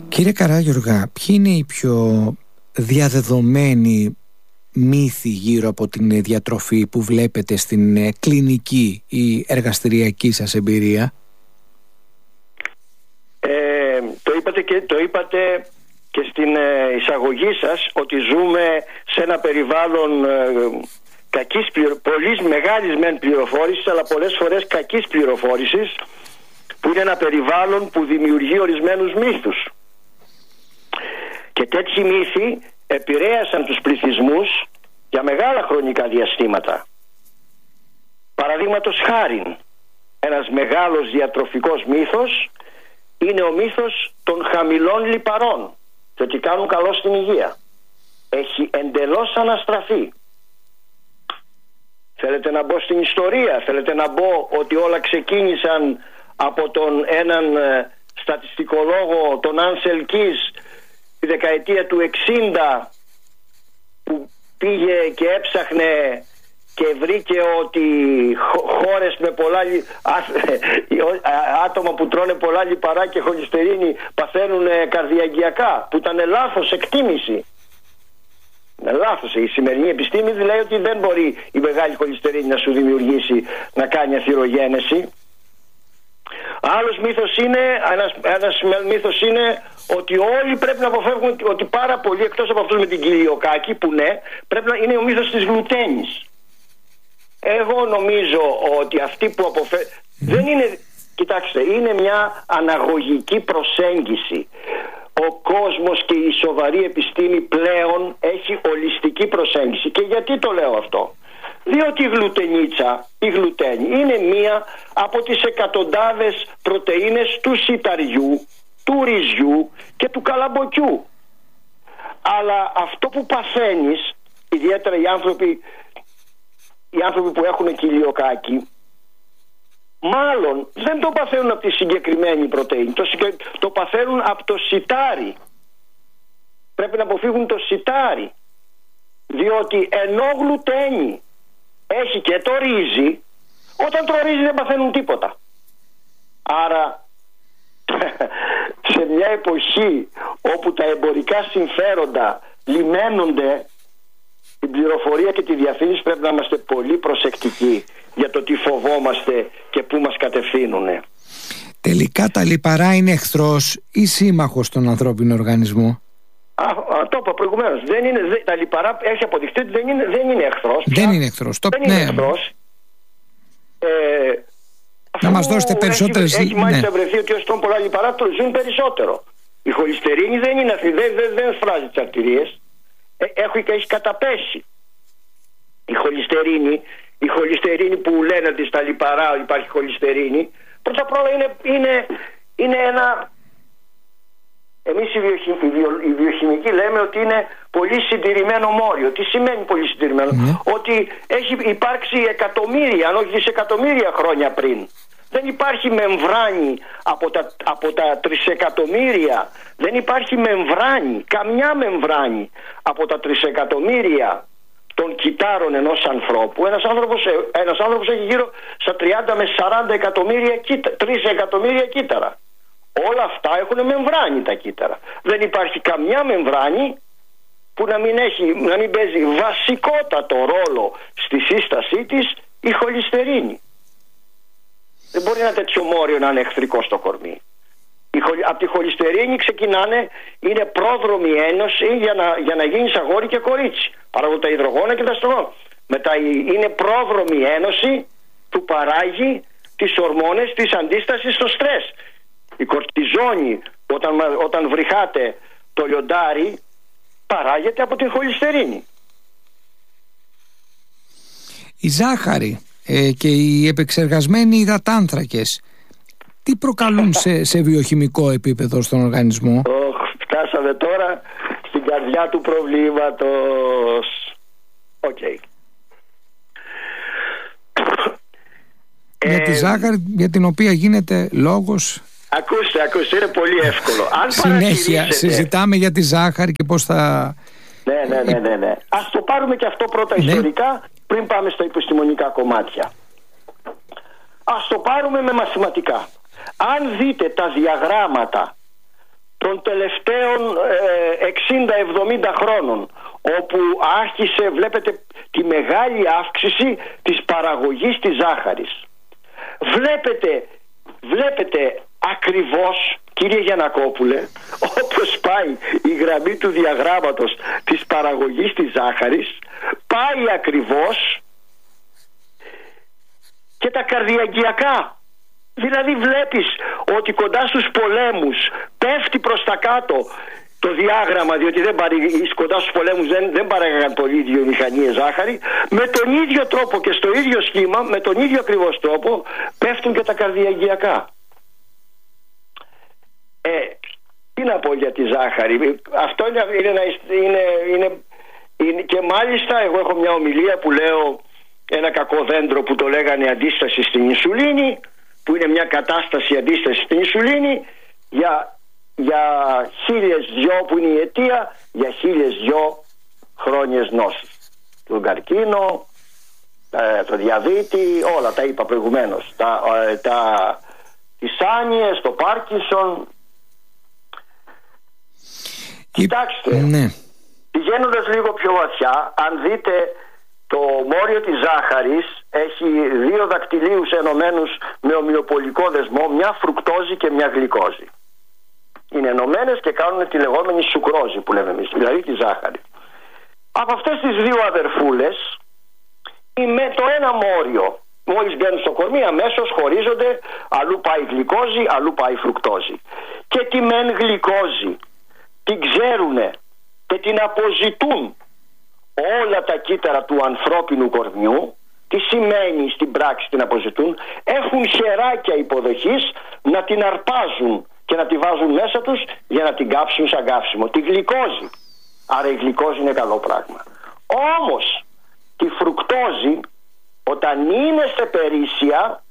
Κύριε Καράγιοργα, ποιοι είναι οι πιο διαδεδομένοι μύθοι γύρω από την διατροφή που βλέπετε στην κλινική ή εργαστηριακή σας εμπειρία? Το είπατε και στην εισαγωγή σας, ότι ζούμε σε ένα περιβάλλον πολύ μεγάλης μεν πληροφόρησης, αλλά πολλές φορές κακής πληροφόρησης, που είναι ένα περιβάλλον που δημιουργεί ορισμένους μύθους. Και τέτοιοι μύθοι επηρέασαν τους πληθυσμούς για μεγάλα χρονικά διαστήματα. Παραδείγματος χάριν, ένας μεγάλος διατροφικός μύθος είναι ο μύθος των χαμηλών λιπαρών, και ότι κάνουν καλό στην υγεία. Έχει εντελώς αναστραφεί. Θέλετε να μπω στην ιστορία? Θέλετε να μπω ότι όλα ξεκίνησαν από τον έναν στατιστικολόγο, τον Άνσελ Κις, τη δεκαετία του 60, που πήγε και έψαχνε και βρήκε ότι χώρες με πολλά άτομα που τρώνε πολλά λιπαρά και χολυστερίνη παθαίνουν καρδιαγγειακά, που ήταν λάθος εκτίμηση. Λάθος. Η σημερινή επιστήμη λέει ότι δεν μπορεί η μεγάλη χολυστερίνη να σου δημιουργήσει, να κάνει αθυρογένεση. Ένας μύθος είναι ότι όλοι πρέπει να αποφεύγουν, ότι πάρα πολλοί, εκτός από αυτούς με την κοιλιοκάκη, που ναι, πρέπει να είναι ο μύθος της γλουτένης. Εγώ νομίζω ότι αυτοί που δεν είναι, κοιτάξτε, είναι μια αναγωγική προσέγγιση. Ο κόσμος και η σοβαρή επιστήμη πλέον έχει ολιστική προσέγγιση. Και γιατί το λέω αυτό? Διότι η γλουτένη είναι μία από τις εκατοντάδες πρωτεΐνες του σιταριού, του ρυζιού και του καλαμποκιού. Αλλά αυτό που παθαίνεις, ιδιαίτερα οι άνθρωποι που έχουν κοιλιοκάκι, μάλλον δεν το παθαίνουν από τη συγκεκριμένη πρωτεΐνη, το παθαίνουν από το σιτάρι. Πρέπει να αποφύγουν το σιτάρι, διότι ενώ γλουτένη έχει και το ρύζι, όταν το ρύζι δεν παθαίνουν τίποτα. Άρα σε μια εποχή όπου τα εμπορικά συμφέροντα λιμένονται την πληροφορία και τη διαφήμιση, πρέπει να είμαστε πολύ προσεκτικοί για το τι φοβόμαστε και πού μας κατευθύνουνε. Τελικά τα λιπαρά είναι εχθρός ή σύμμαχος στον ανθρώπινο οργανισμό? Το είπα προηγουμένως. Τα λιπαρά έχει αποδειχθεί ότι δεν είναι εχθρός. Δεν είναι εχθρός. Είναι εχθρός. Να μας δώσετε περισσότερες. Έχει μάλιστα βρεθεί ότι όσοι τρώνε πολλά λιπαρά το ζουν περισσότερο. Η χολυστερίνη δεν είναι αυτή, δεν σφράζει τις αρτηρίες. Έχει καταπέσει. Η χολυστερίνη που λένε ότι στα λιπαρά υπάρχει χολυστερίνη, πρώτα απ' όλα είναι ένα... Εμείς οι βιοχημικοί λέμε ότι είναι πολύ συντηρημένο μόριο. Τι σημαίνει πολύ συντηρημένο? Ότι έχει υπάρξει εκατομμύρια, αν όχι δισεκατομμύρια χρόνια πριν. Δεν υπάρχει μεμβράνη από τα τρισεκατομμύρια. Δεν υπάρχει μεμβράνη, καμιά μεμβράνη από τα τρισεκατομμύρια των κυτάρων ενός ανθρώπου. Ένας άνθρωπος έχει γύρω στα 30 με 40 εκατομμύρια 3 εκατομμύρια κύτταρα. Όλα αυτά έχουν μεμβράνη τα κύτταρα. Δεν υπάρχει καμιά μεμβράνη που να μην παίζει βασικότατο ρόλο στη σύστασή της η χολυστερίνη. Δεν μπορεί ένα τέτοιο μόριο να είναι εχθρικό στο κορμί. Από τη χολυστερίνη ξεκινάνε, είναι πρόδρομη ένωση για να γίνεις αγόρι και κορίτσι. Παράγουν τα υδρογόνα και τα στρογόνα. Μετά είναι πρόδρομη ένωση που παράγει τις ορμόνες της αντίστασης στο στρες. Η κορτιζόνη, όταν βρυχάτε το λιοντάρι, παράγεται από την χολυστερίνη. Η ζάχαρη και οι επεξεργασμένοι υδατάνθρακες, τι προκαλούν σε βιοχημικό επίπεδο στον οργανισμό? Φτάσαμε τώρα στην καρδιά του προβλήματος. Για τη ζάχαρη, για την οποία γίνεται λόγος. Ακούστε, είναι πολύ εύκολο. Αν συνέχεια συζητάμε για τη ζάχαρη και πώς θα... Ναι. Ας το πάρουμε και αυτό πρώτα ιστορικά, πριν πάμε στα επιστημονικά κομμάτια. Ας το πάρουμε με μαθηματικά. Αν δείτε τα διαγράμματα των τελευταίων 60-70 χρόνων, όπου άρχισε, βλέπετε, τη μεγάλη αύξηση της παραγωγής της ζάχαρης. Βλέπετε ακριβώς, κύριε Γιαννακόπουλε, όπως πάει η γραμμή του διαγράμματος της παραγωγής της ζάχαρης, πάει ακριβώς και τα καρδιαγγειακά. Δηλαδή βλέπεις ότι κοντά στους πολέμους πέφτει προς τα κάτω το διάγραμμα, διότι κοντά στους πολέμους δεν παράγαγαν πολύ βιομηχανίες ζάχαρη. Με τον ίδιο τρόπο και στο ίδιο σχήμα, με τον ίδιο ακριβώς τρόπο, πέφτουν και τα καρδιαγγειακά. Τι να πω για τη ζάχαρη? Αυτό είναι και μάλιστα εγώ έχω μια ομιλία που λέω ένα κακό δέντρο, που το λέγανε αντίσταση στην ινσουλίνη, που είναι μια κατάσταση αντίσταση στην ινσουλίνη για 1002 που είναι η αιτία, για 1002 χρόνιες νόσους. Τον καρκίνο, το διαβήτη, όλα τα είπα προηγουμένως, τις άνοιες, το Πάρκινσον. Κοιτάξτε, ναι. Πηγαίνοντας λίγο πιο βαθιά, αν δείτε το μόριο της ζάχαρης έχει 2 δακτυλίους ενωμένους με ομοιοπολικό δεσμό, μια φρουκτόζη και μια γλυκόζη. Είναι ενωμένες και κάνουν τη λεγόμενη σουκρόζη που λέμε εμείς, δηλαδή τη ζάχαρη. Από αυτές τις 2 αδερφούλες, με το ένα μόριο, μόλις μπαίνουν στο κορμί, αμέσως χωρίζονται, αλλού πάει γλυκόζη, αλλού πάει φρουκτόζη. Και τη μεν γλυκόζη την ξέρουνε και την αποζητούν όλα τα κύτταρα του ανθρώπινου κορμιού. Τι σημαίνει στην πράξη την αποζητούν? Έχουν χεράκια υποδοχής να την αρπάζουν και να τη βάζουν μέσα τους για να την κάψουν σαν καύσιμο. Τη γλυκόζη. Άρα η γλυκόζη είναι καλό πράγμα. Όμως τη φρουκτόζη, όταν είναι σε περίσσια,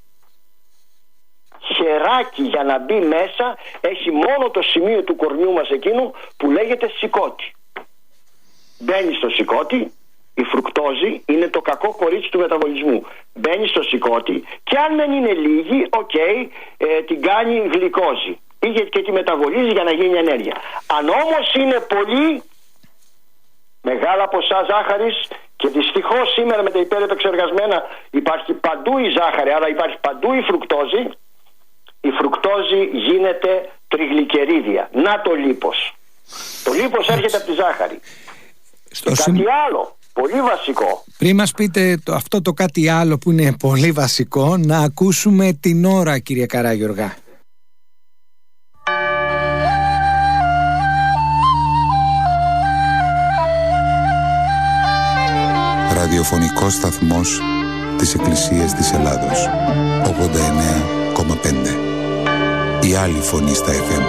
χεράκι για να μπει μέσα έχει μόνο το σημείο του κορμιού μας εκείνου που λέγεται σηκώτη. Μπαίνει στο σηκώτη, η φρουκτόζη είναι το κακό κορίτσι του μεταβολισμού. Μπαίνει στο σηκώτη και αν δεν είναι λίγη, την κάνει γλυκόζη και τη μεταβολίζει για να γίνει ενέργεια. Αν όμως είναι πολύ μεγάλα ποσά ζάχαρης, και δυστυχώς σήμερα με τα υπερεπεξεργασμένα υπάρχει παντού η ζάχαρη, άρα υπάρχει παντού η φρουκτόζη, η φρουκτόζη γίνεται τριγλικερίδια. Να το λίπος. Το λίπος έρχεται από τη ζάχαρη. Κάτι άλλο πολύ βασικό. Πριν μας πείτε αυτό το κάτι άλλο που είναι πολύ βασικό, να ακούσουμε την ώρα, κύριε Καράγιοργα. Ραδιοφωνικός σταθμός της Εκκλησίας της Ελλάδος, 89,5. Η άλλη φωνή στα FM.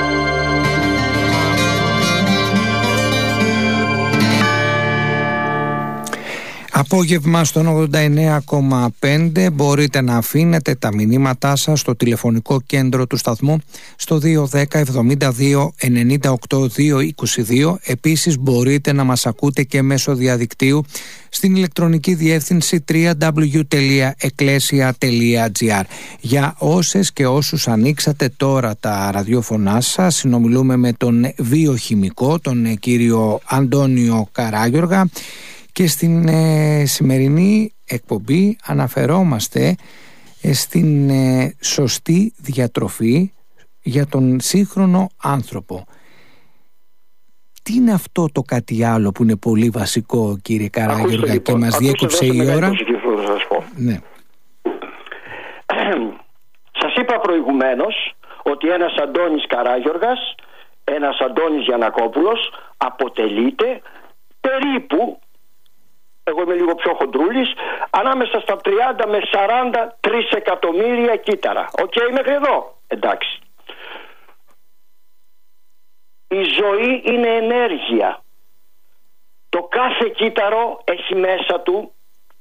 Απόγευμα στον 89,5. Μπορείτε να αφήνετε τα μηνύματά σας στο τηλεφωνικό κέντρο του σταθμού στο 210 72 98 222. Επίσης μπορείτε να μας ακούτε και μέσω διαδικτύου στην ηλεκτρονική διεύθυνση www.ecclesia.gr. Για όσες και όσους ανοίξατε τώρα τα ραδιόφωνά σας, συνομιλούμε με τον βιοχημικό, τον κύριο Αντώνιο Καράγιοργα, και στην σημερινή εκπομπή αναφερόμαστε στην σωστή διατροφή για τον σύγχρονο άνθρωπο. Τι είναι αυτό το κάτι άλλο που είναι πολύ βασικό, κύριε Καράγιοργα, και μας διέκοψε η ώρα? Ναι. Σας είπα προηγουμένως ότι ένας Αντώνης Καράγιοργας, ένας Αντώνης Γιαννακόπουλος αποτελείται περίπου, εγώ είμαι λίγο πιο χοντρούλης, ανάμεσα στα 30 με 40 τρισεκατομμύρια κύτταρα. Μέχρι εδώ, εντάξει. Η ζωή είναι ενέργεια. Το κάθε κύτταρο έχει μέσα του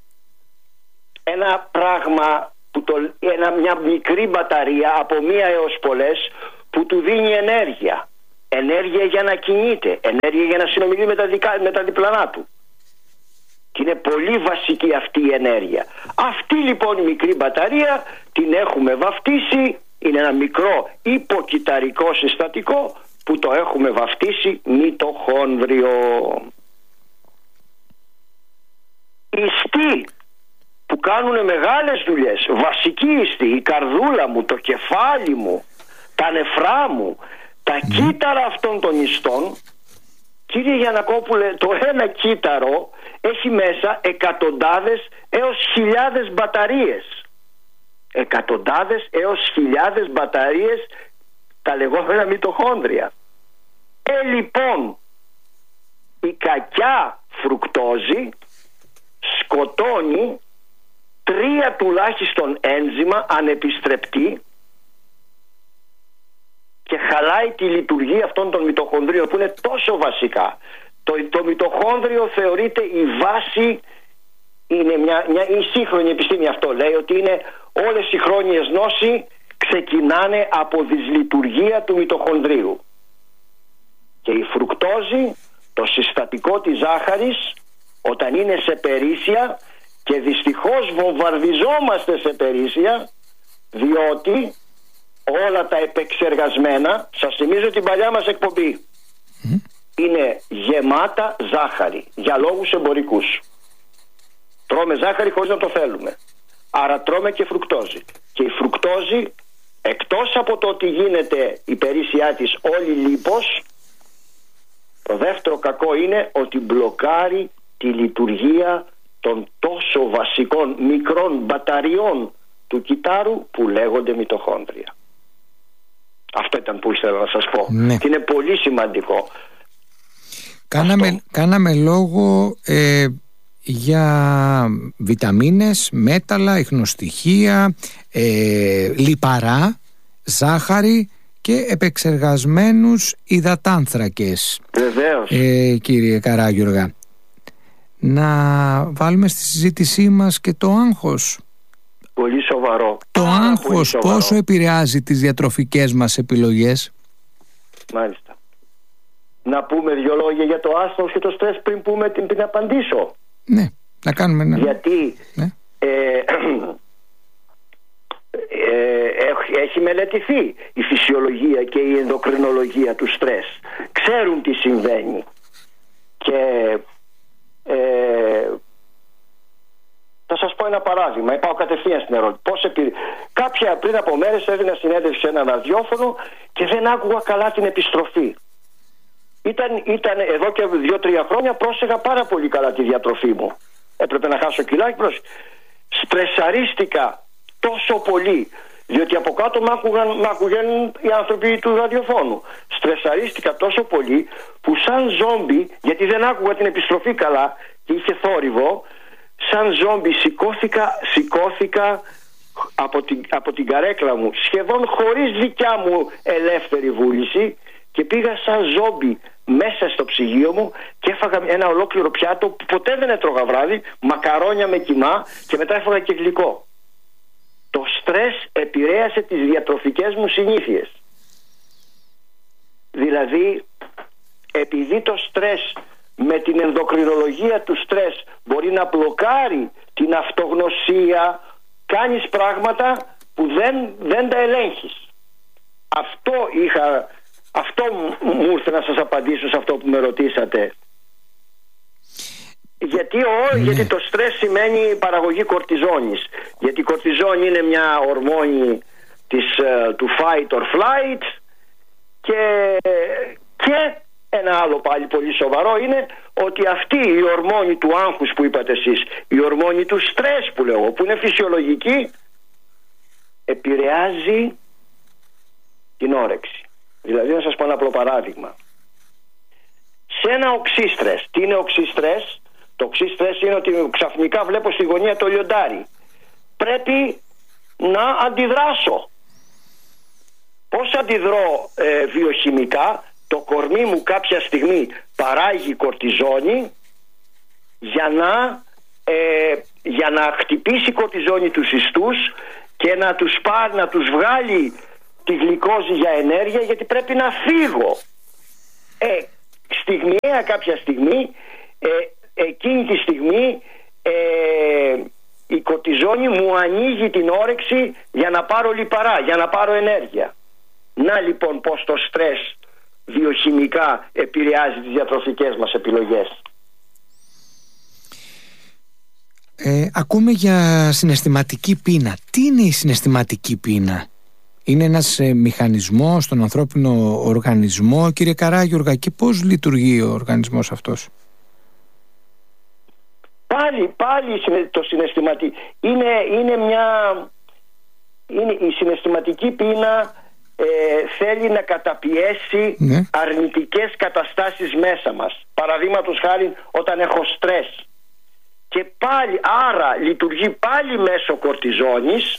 ένα πράγμα, μια μικρή μπαταρία από 1 έως πολλές, που του δίνει ενέργεια. Ενέργεια για να κινείται, ενέργεια για να συνομιλεί με τα διπλανά του. Και είναι πολύ βασική αυτή η ενέργεια. Αυτή λοιπόν η μικρή μπαταρία την έχουμε βαφτίσει Είναι ένα μικρό υποκυταρικό συστατικό που το έχουμε βαφτίσει μυτοχόνδριο. Ιστοί που κάνουν μεγάλες δουλειές, βασικοί ιστοί, η καρδούλα μου, το κεφάλι μου, τα νεφρά μου, τα κύτταρα αυτών των ιστών, κύριε Γιαννακόπουλε, το ένα κύτταρο έχει μέσα εκατοντάδες έως χιλιάδες μπαταρίες. Εκατοντάδες έως χιλιάδες μπαταρίες, τα λεγόμενα μυτοχόνδρια. Λοιπόν, η κακιά φρουκτόζη σκοτώνει 3 τουλάχιστον ένζημα ανεπιστρεπτή και χαλάει τη λειτουργία αυτών των μυτοχονδρίων που είναι τόσο βασικά. Το μυτοχόνδριο θεωρείται η βάση, είναι η σύγχρονη επιστήμη αυτό λέει, ότι είναι όλες οι χρόνιες νόσοι ξεκινάνε από δυσλειτουργία του μυτοχονδρίου. Και η φρουκτόζη, το συστατικό της ζάχαρης, όταν είναι σε περίσσια, και δυστυχώς βομβαρδιζόμαστε σε περίσσια, διότι όλα τα επεξεργασμένα, σας θυμίζω την παλιά μας εκπομπή, είναι γεμάτα ζάχαρη για λόγους εμπορικούς. Τρώμε ζάχαρη χωρίς να το θέλουμε, άρα τρώμε και φρουκτόζη. Και η φρουκτόζη, εκτός από το ότι γίνεται η περίσσιά της όλη λίπος, το δεύτερο κακό είναι ότι μπλοκάρει τη λειτουργία των τόσο βασικών μικρών μπαταριών του κυτάρου που λέγονται μυτοχόνδρια. Αυτό ήταν που ήθελα να σας πω. Ναι. Και είναι πολύ σημαντικό. Κάναμε λόγο για βιταμίνες, μέταλλα, ιχνοστοιχεία, λιπαρά, ζάχαρη και επεξεργασμένους υδατάνθρακες. Βεβαίως. Κύριε Καράγιοργα, να βάλουμε στη συζήτησή μας και το άγχος. Πολύ σοβαρό. Το άγχος πόσο επηρεάζει τις διατροφικές μας επιλογές? Μάλιστα. Να πούμε 2 λόγια για το άσθος και το στρες πριν απαντήσω. Ναι, να κάνουμε ένα. Γιατί ναι. Έχει μελετηθεί η φυσιολογία και η ενδοκρινολογία του στρες. Ξέρουν τι συμβαίνει. Και θα σας πω ένα παράδειγμα. Πάω κατευθείαν στην ερώτηση. Κάποια πριν από μέρες έδινα συνέντευξη σε ένα ραδιόφωνο και δεν άκουγα καλά την επιστροφή. Ήταν εδώ και 2-3 χρόνια πρόσεχα πάρα πολύ καλά τη διατροφή μου. Έπρεπε να χάσω κιλάκι. Στρεσαρίστηκα τόσο πολύ, διότι από κάτω μ' άκουγαν οι άνθρωποι του ραδιοφώνου. Στρεσαρίστηκα τόσο πολύ που σαν ζόμπι, γιατί δεν άκουγα την επιστροφή καλά και είχε θόρυβο, σαν ζόμπι σηκώθηκα από την καρέκλα μου, σχεδόν χωρίς δικιά μου ελεύθερη βούληση, και πήγα σαν ζόμπι μέσα στο ψυγείο μου και έφαγα ένα ολόκληρο πιάτο που ποτέ δεν έτρωγα βράδυ, μακαρόνια με κιμά, και μετά έφαγα και γλυκό. Το στρες επηρέασε τις διατροφικές μου συνήθειες. Δηλαδή, επειδή το στρες με την ενδοκρινολογία του στρες μπορεί να μπλοκάρει την αυτογνωσία, κάνεις πράγματα που δεν τα ελέγχεις. Αυτό μου ήρθε να σας απαντήσω σε αυτό που με ρωτήσατε. Γιατί το στρες σημαίνει παραγωγή κορτιζόνης. Γιατί η κορτιζόνη είναι μια ορμόνη του fight or flight, και ένα άλλο πάλι πολύ σοβαρό είναι ότι αυτή η ορμόνη του άγχους που είπατε εσείς, η ορμόνη του στρες που λέω, που είναι φυσιολογική, επηρεάζει την όρεξη. Δηλαδή, να σας πω ένα απλό παράδειγμα. Σε ένα οξύστρες, τι είναι οξύστρες? Το οξύστρες είναι ότι ξαφνικά βλέπω στη γωνία το λιοντάρι. Πρέπει να αντιδράσω. Πώς αντιδρώ βιοχημικά? Το κορμί μου κάποια στιγμή παράγει κορτιζόνη για να χτυπήσει η κορτιζόνη τους ιστούς και να τους βγάλει τη γλυκόζη για ενέργεια, γιατί πρέπει να φύγω. Κάποια στιγμή, εκείνη τη στιγμή η κορτιζόνη μου ανοίγει την όρεξη για να πάρω λιπαρά, για να πάρω ενέργεια. Να λοιπόν πως το στρες βιοχημικά επηρεάζει τις διατροφικές μας επιλογές. Ακούμε για συναισθηματική πείνα. Τι είναι η συναισθηματική πείνα? Είναι ένας μηχανισμός στον ανθρώπινο οργανισμό, κύριε Καράγιοργα, και πώς λειτουργεί ο οργανισμός αυτός? Πάλι το συναισθηματικό είναι η συναισθηματική πείνα. Θέλει να καταπιέσει αρνητικές καταστάσεις μέσα μας. Παραδείγματος χάρη όταν έχω στρες. Και πάλι, άρα λειτουργεί πάλι μέσω κορτιζόνης.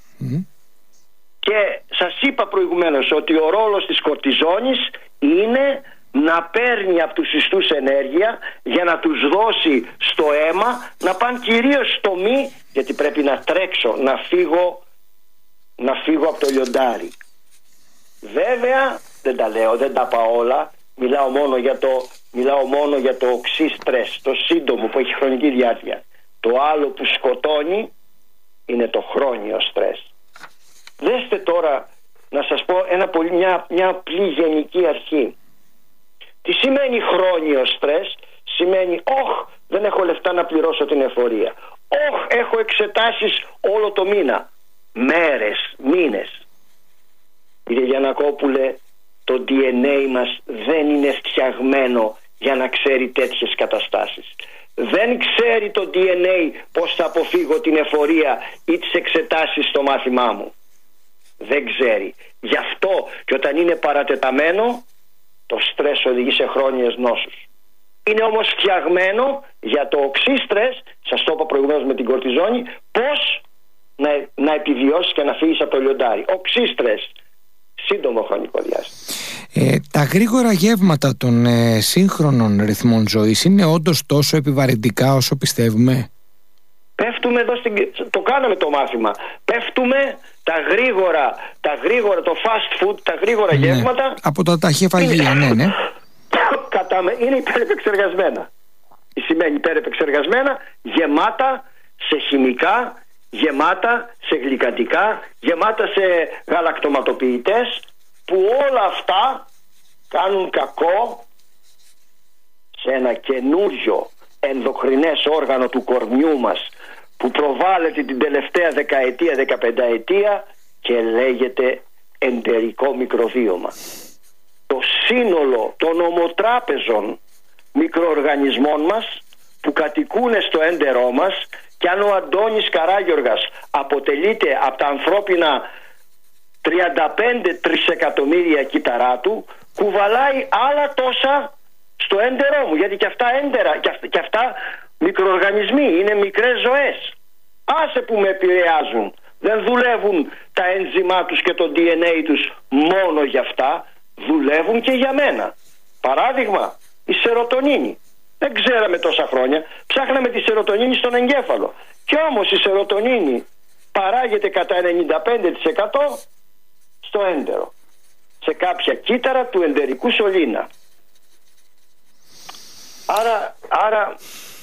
Και σας είπα προηγουμένως ότι ο ρόλος της κορτιζόνης είναι να παίρνει από τους ιστούς ενέργεια για να τους δώσει στο αίμα, να πάνε κυρίως στο μη, γιατί πρέπει να τρέξω, να φύγω από το λιοντάρι. Βέβαια δεν τα λέω, δεν τα πάω όλα. Μιλάω μόνο για το οξύ στρες, το σύντομο που έχει χρονική διάρκεια. Το άλλο που σκοτώνει είναι το χρόνιο στρες. Δέστε τώρα, να σας πω μια απλή γενική αρχή. Τι σημαίνει χρόνιο στρες? Σημαίνει δεν έχω λεφτά να πληρώσω την εφορία. Έχω εξετάσεις όλο το μήνα. Μέρες, μήνες. Κύριε Γιαννακόπουλε, το DNA μας δεν είναι φτιαγμένο για να ξέρει τέτοιες καταστάσεις. Δεν ξέρει το DNA πώς θα αποφύγω την εφορία ή τις εξετάσεις στο μάθημά μου. Δεν ξέρει. Γι' αυτό και όταν είναι παρατεταμένο, το στρες οδηγεί σε χρόνιες νόσους. Είναι όμως φτιαγμένο για το οξύ στρες, σας το είπα προηγουμένως με την κορτιζόνη, πώς να επιβιώσεις και να φύγεις από το λιοντάρι. Οξύ στρες, σύντομο χρονικό διάστημα. Τα γρήγορα γεύματα των σύγχρονων ρυθμών ζωής είναι όντως τόσο επιβαρυντικά όσο πιστεύουμε? Πέφτουμε εδώ το κάναμε το μάθημα. Πέφτουμε τα γρήγορα, το fast food, τα γρήγορα γεύματα. Από τα ταχεία φαγεία, ναι. Είναι υπερεπεξεργασμένα. Σημαίνει υπερεπεξεργασμένα, γεμάτα σε χημικά, γεμάτα σε γλυκαντικά, γεμάτα σε γαλακτοματοποιητές, που όλα αυτά κάνουν κακό σε ένα καινούριο ενδοκρινές όργανο του κορμιού μας που προβάλλεται την τελευταία 10-15 και λέγεται εντερικό μικροβίωμα. Το σύνολο των ομοτράπεζων μικροοργανισμών μας που κατοικούν στο έντερό μας, και αν ο Αντώνης Καράγιοργας αποτελείται από τα ανθρώπινα 35 τρισεκατομμύρια κύτταρά του, κουβαλάει άλλα τόσα στο έντερό μου, γιατί και αυτά έντερα και αυτά μικροοργανισμοί, είναι μικρές ζωές. Άσε που με επηρεάζουν. Δεν δουλεύουν τα ένζυμά τους και το DNA τους μόνο για αυτά, δουλεύουν και για μένα. Παράδειγμα, η σερωτονίνη. Δεν ξέραμε τόσα χρόνια, ψάχναμε τη σερωτονίνη στον εγκέφαλο. Και όμως η σερωτονίνη παράγεται κατά 95% στο έντερο, σε κάποια κύτταρα του εντερικού σωλήνα. Άρα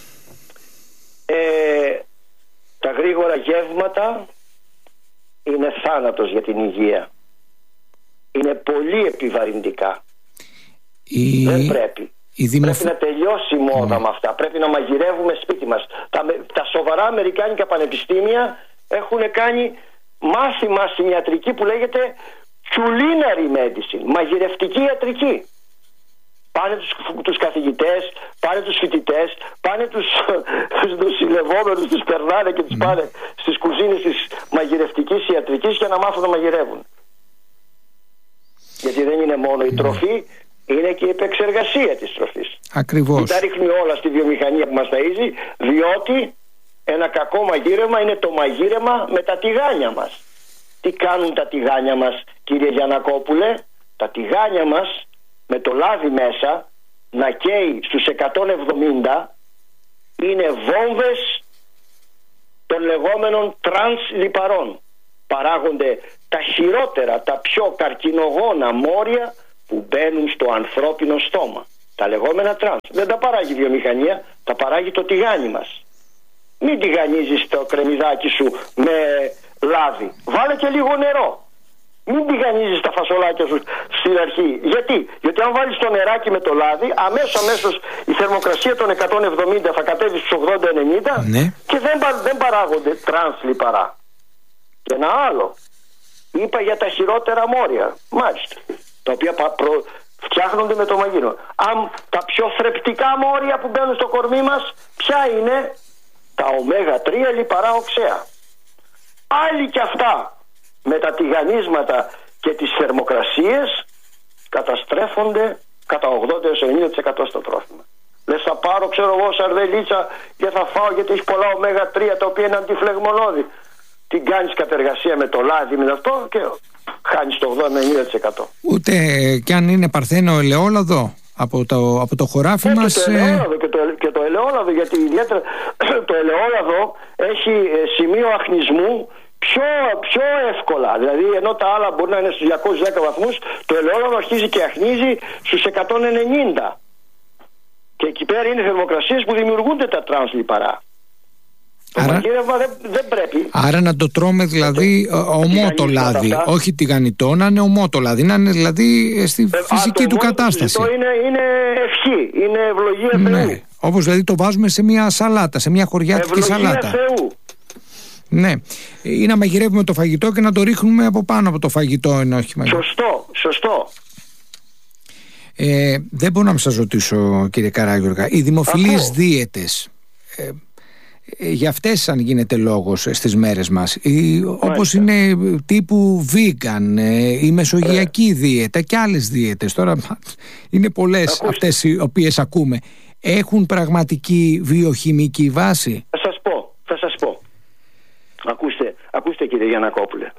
τα γρήγορα γεύματα είναι θάνατος για την υγεία. Είναι πολύ επιβαρυντικά. Δεν πρέπει. Πρέπει να τελειώσει η μόδα με αυτά. Πρέπει να μαγειρεύουμε σπίτι μας. Τα σοβαρά αμερικάνικα πανεπιστήμια έχουν κάνει μάθημα στην ιατρική που λέγεται culinary medicine, μαγειρευτική ιατρική. Πάνε τους καθηγητές, πάνε τους φοιτητές, πάνε τους νοσηλευόμενους, τους περνάνε και τους πάνε στις κουζίνες της μαγειρευτικής ιατρικής για να μάθουν να μαγειρεύουν. Γιατί δεν είναι μόνο η τροφή, είναι και η επεξεργασία της τροφής. Ακριβώς. Μην τα ρίχνει όλα στη βιομηχανία που μας ταΐζει, διότι ένα κακό μαγείρεμα είναι το μαγείρεμα με τα τηγάνια μας. Τι κάνουν τα τηγάνια μας, κύριε Γιαννακόπουλε? Τα τηγάνια μας με το λάδι μέσα να καίει στους 170 είναι βόμβες των λεγόμενων τρανς λιπαρών. Παράγονται τα χειρότερα, τα πιο καρκινογόνα μόρια που μπαίνουν στο ανθρώπινο στόμα. Τα λεγόμενα τρανς. Δεν τα παράγει η βιομηχανία, τα παράγει το τηγάνι μας. μην τηγανίζεις το κρεμμυδάκι σου με λάδι. Βάλε και λίγο νερό. Μην τηγανίζεις τα φασολάκια σου στην αρχή. Γιατί αν βάλεις το νεράκι με το λάδι, αμέσως η θερμοκρασία των 170 θα κατέβει στους 80-90, ναι, και δεν παράγονται τρανς λιπαρά. Και ένα άλλο. Είπα για τα χειρότερα μόρια. Μάλιστα. Τα οποία φτιάχνονται με το μαγείρο. Τα πιο θρεπτικά μόρια που μπαίνουν στο κορμί μας, ποια είναι? Τα ω3 λιπαρά οξέα. Πάλι και αυτά με τα τηγανίσματα και τις θερμοκρασίες καταστρέφονται κατά 80-90% στο τρόφιμα. Λες, θα πάρω σαρδελίτσα και θα φάω γιατί έχει πολλά ω3 τα οποία είναι αντιφλεγμονώδη. Την κάνεις κατεργασία με το λάδι, με αυτό, και χάνεις το 80-90%. Ούτε κι αν είναι παρθένο ελαιόλαδο από το χωράφι μας. Και το ελαιόλαδο, γιατί ιδιαίτερα το ελαιόλαδο έχει σημείο αχνισμού πιο εύκολα. Δηλαδή, ενώ τα άλλα μπορεί να είναι στους 210 βαθμούς, το ελαιόλαδο αρχίζει και αχνίζει στους 190. Και εκεί πέρα είναι θερμοκρασίες που δημιουργούνται τα τρανς λιπαρά. Το μαγείρευμα δεν πρέπει. Άρα να το τρώμε δηλαδή ομό το λάδι, όχι τηγανιτό, να είναι ομό το λάδι, να είναι δηλαδή στη φυσική του κατάσταση. Αυτό είναι ευχή, είναι ευλογία Θεού. Όπως δηλαδή το βάζουμε σε μια σαλάτα, σε μια χωριάτικη σαλάτα. Θεού. Ναι, ή να μαγειρεύουμε το φαγητό και να το ρίχνουμε από πάνω από το φαγητό, ενώ όχι μαγειρεύουμε. Σωστό. Δεν μπορώ να σας ρωτήσω, κύριε Καράγιοργα, οι δημοφιλείς δίαιτες, για αυτές αν γίνεται λόγος στις μέρες μας, όπως είναι τύπου vegan, η μεσογειακή δίαιτα και άλλες δίαιτες, τώρα είναι πολλές αυτές οι οποίες ακούμε, έχουν πραγματική βιοχημική βάση? Θα σας πω. Ακούστε κύριε Γιαννακόπουλε.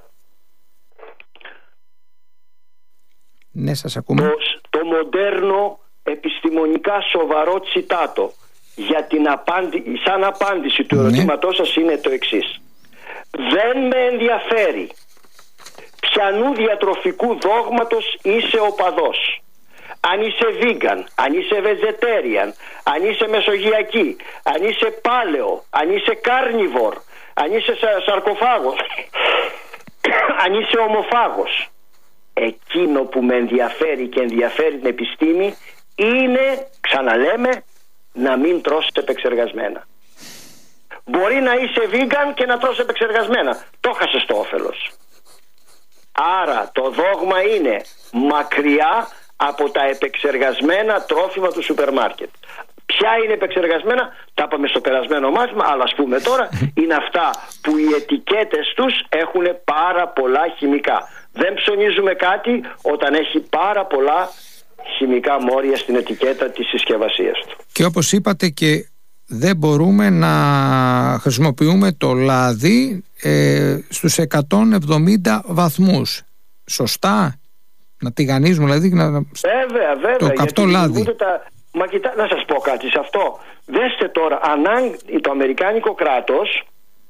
Ναι, σας ακούμε. Το μοντέρνο επιστημονικά σοβαρό τσιτάτο για σαν απάντηση του ερωτήματός σας είναι το εξής. Δεν με ενδιαφέρει ποιανού διατροφικού δόγματος είσαι οπαδός. Αν είσαι vegan, αν είσαι vegetarian, αν είσαι μεσογειακή, αν είσαι πάλεο, αν είσαι carnivore, αν είσαι σαρκοφάγος, αν είσαι ομοφάγος. Εκείνο που με ενδιαφέρει και ενδιαφέρει την επιστήμη είναι, ξαναλέμε, να μην τρως επεξεργασμένα. Μπορεί να είσαι vegan και να τρως επεξεργασμένα. Το χάσες το όφελος. Άρα το δόγμα είναι μακριά από τα επεξεργασμένα τρόφιμα του σούπερ μάρκετ. Ποια είναι επεξεργασμένα, τα είπαμε στο περασμένο μάθημα, αλλά ας πούμε τώρα, είναι αυτά που οι ετικέτες τους έχουν πάρα πολλά χημικά. Δεν ψωνίζουμε κάτι όταν έχει πάρα πολλά χημικά μόρια στην ετικέτα της συσκευασίας του. Και όπως είπατε, και δεν μπορούμε να χρησιμοποιούμε το λάδι στους 170 βαθμούς. Σωστά? Να τηγανίζουμε δηλαδή? Βέβαια. Το καυτό λάδι. Μα να σας πω κάτι σε αυτό. Δέστε τώρα, το αμερικάνικο κράτος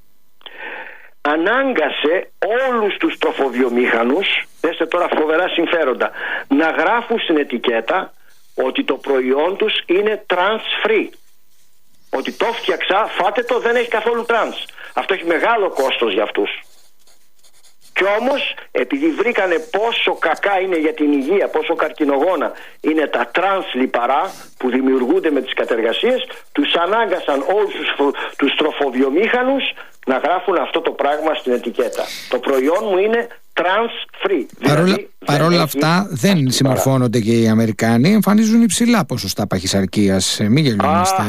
ανάγκασε όλους τους τροφοβιομήχανους, δέστε τώρα φοβερά συμφέροντα, να γράφουν στην ετικέτα ότι το προϊόν τους είναι trans free. Ότι το φτιαξα, φάτε το, δεν έχει καθόλου trans. Αυτό έχει μεγάλο κόστος για αυτούς. Κι όμως, επειδή βρήκανε πόσο κακά είναι για την υγεία, πόσο καρκινογόνα είναι τα τρανς λιπαρά που δημιουργούνται με τις κατεργασίες, τους ανάγκασαν όλους τους τροφοβιομήχανους να γράφουν αυτό το πράγμα στην ετικέτα. Το προϊόν μου είναι trans free. Παρόλα αυτά δεν συμμορφώνονται και οι Αμερικάνοι, εμφανίζουν υψηλά ποσοστά παχυσαρκίας. Μην γελιόμαστε,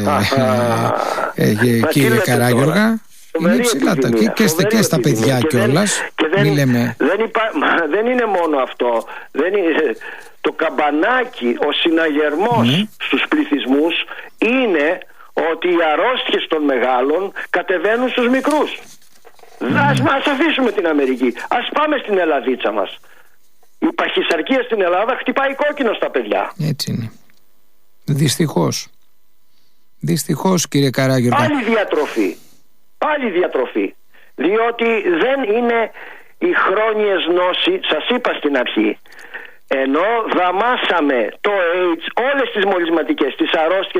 κύριε Καράγιοργα. Είναι υψηλά και στα παιδιά κιόλας. Δεν είναι μόνο αυτό. Το καμπανάκι, ο συναγερμός στους πληθυσμούς είναι ότι οι αρρώστιες των μεγάλων κατεβαίνουν στους μικρούς. Ας αφήσουμε την Αμερική. Ας πάμε στην Ελλαδίτσα μας. Η παχυσαρκία στην Ελλάδα χτυπάει κόκκινο στα παιδιά. Έτσι είναι. Δυστυχώς, κύριε Καράγιοργα. Πάλι διατροφή. Διότι δεν είναι οι χρόνιες νόσοι, σας είπα στην αρχή, ενώ δαμάσαμε το AIDS, όλες τις μολυσματικές, τις αρρώστιες